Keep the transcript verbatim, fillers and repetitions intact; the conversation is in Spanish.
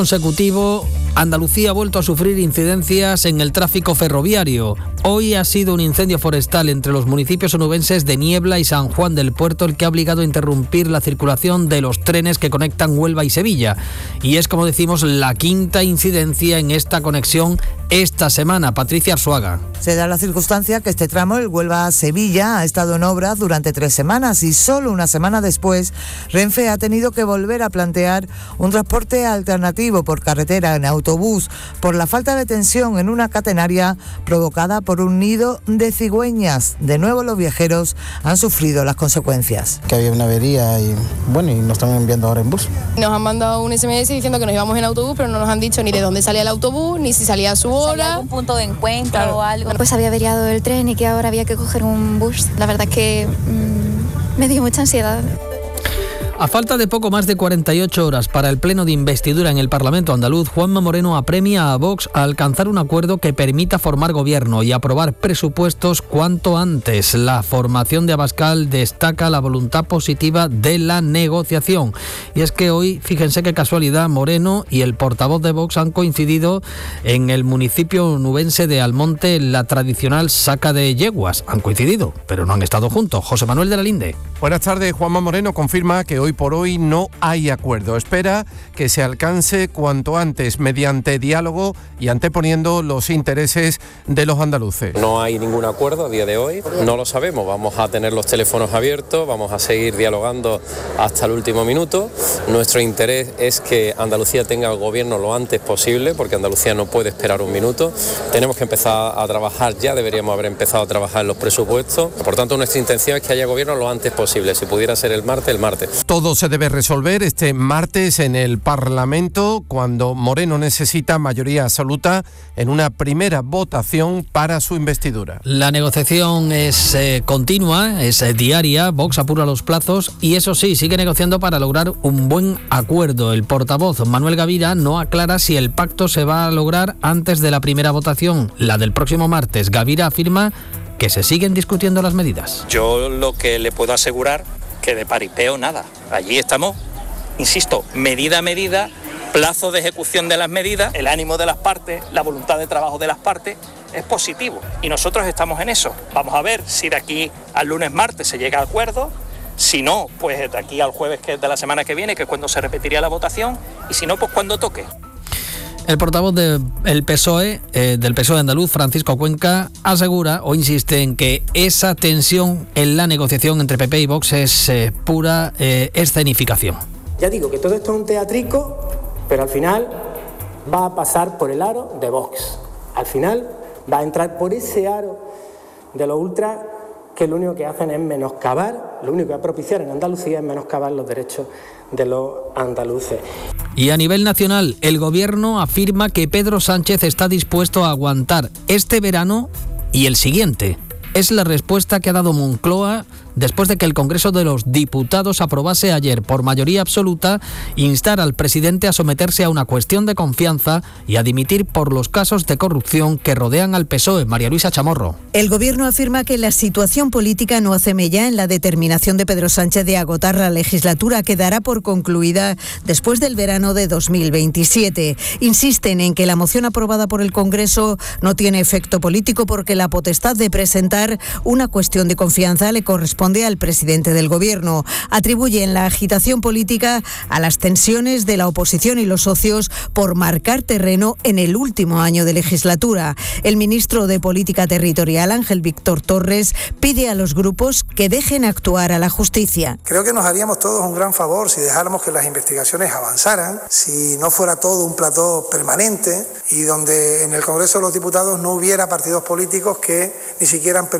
Consecutivo, Andalucía ha vuelto a sufrir incidencias en el tráfico ferroviario. Hoy ha sido un incendio forestal entre los municipios onubenses de Niebla y San Juan del Puerto el que ha obligado a interrumpir la circulación de los trenes que conectan Huelva y Sevilla. Y es, como decimos, la quinta incidencia en esta conexión esta semana. Patricia Arzuaga. Se da la circunstancia que este tramo, el Huelva-Sevilla, ha estado en obras durante tres semanas y solo una semana después Renfe ha tenido que volver a plantear un transporte alternativo por carretera en autobús por la falta de tensión en una catenaria provocada por un nido de cigüeñas. De nuevo los viajeros han sufrido las consecuencias. Que había una avería y bueno, y nos están enviando ahora en bus. Nos han mandado un ese eme ese diciendo que nos íbamos en autobús, pero no nos han dicho ni de dónde salía el autobús, ni si salía a su hora. ¿Salía algún punto de encuentro claro. o algo? Pues había averiado el tren y que ahora había que coger un bus. La verdad es que mmm, me dio mucha ansiedad. A falta de poco más de cuarenta y ocho horas para el pleno de investidura en el Parlamento andaluz, Juanma Moreno apremia a Vox a alcanzar un acuerdo que permita formar gobierno y aprobar presupuestos cuanto antes. La formación de Abascal destaca la voluntad positiva de la negociación. Y es que hoy, fíjense qué casualidad, Moreno y el portavoz de Vox han coincidido en el municipio onubense de Almonte, la tradicional saca de yeguas. Han coincidido, pero no han estado juntos. José Manuel de la Linde. Buenas tardes. Juanma Moreno confirma que hoy por hoy no hay acuerdo. Espera que se alcance cuanto antes mediante diálogo y anteponiendo los intereses de los andaluces. No hay ningún acuerdo a día de hoy, no lo sabemos. Vamos a tener los teléfonos abiertos, vamos a seguir dialogando hasta el último minuto. Nuestro interés es que Andalucía tenga el gobierno lo antes posible, porque Andalucía no puede esperar un minuto. Tenemos que empezar a trabajar, ya deberíamos haber empezado a trabajar en los presupuestos. Por tanto, nuestra intención es que haya gobierno lo antes posible. Si pudiera ser el martes, el martes. Todo se debe resolver este martes en el Parlamento, cuando Moreno necesita mayoría absoluta en una primera votación para su investidura. La negociación es eh, continua, es eh, diaria. Vox apura los plazos y, eso sí, sigue negociando para lograr un buen acuerdo. El portavoz Manuel Gavira no aclara si el pacto se va a lograr antes de la primera votación, la del próximo martes. Gavira afirma que se siguen discutiendo las medidas. Yo lo que le puedo asegurar que de paripeo nada. Allí estamos, insisto, medida a medida, plazo de ejecución de las medidas, el ánimo de las partes, la voluntad de trabajo de las partes es positivo y nosotros estamos en eso. Vamos a ver si de aquí al lunes, martes se llega a acuerdo. Si no, pues de aquí al jueves, que es de la semana que viene, que es cuando se repetiría la votación, y si no, pues cuando toque. El portavoz del P S O E, eh, del P S O E andaluz, Francisco Cuenca, asegura o insiste en que esa tensión en la negociación entre P P y Vox es eh, pura eh, escenificación. Ya digo que todo esto es un teatrico, pero al final va a pasar por el aro de Vox. Al final va a entrar por ese aro de los ultras, que lo único que hacen es menoscabar, lo único que va a propiciar en Andalucía es menoscabar los derechos de los andaluces. Y a nivel nacional, el gobierno afirma que Pedro Sánchez está dispuesto a aguantar este verano y el siguiente. Es la respuesta que ha dado Moncloa después de que el Congreso de los Diputados aprobase ayer por mayoría absoluta instar al presidente a someterse a una cuestión de confianza y a dimitir por los casos de corrupción que rodean al P S O E. María Luisa Chamorro. El gobierno afirma que la situación política no hace mella en la determinación de Pedro Sánchez de agotar la legislatura, que dará por concluida después del verano de dos mil veintisiete. Insisten en que la moción aprobada por el Congreso no tiene efecto político porque la potestad de presentar una cuestión de confianza le corresponde al presidente del gobierno. Atribuyen la agitación política a las tensiones de la oposición y los socios por marcar terreno en el último año de legislatura. El ministro de Política Territorial, Ángel Víctor Torres, pide a los grupos que dejen actuar a la justicia. Creo que nos haríamos todos un gran favor si dejáramos que las investigaciones avanzaran, si no fuera todo un plató permanente y donde en el Congreso de los Diputados no hubiera partidos políticos que ni siquiera han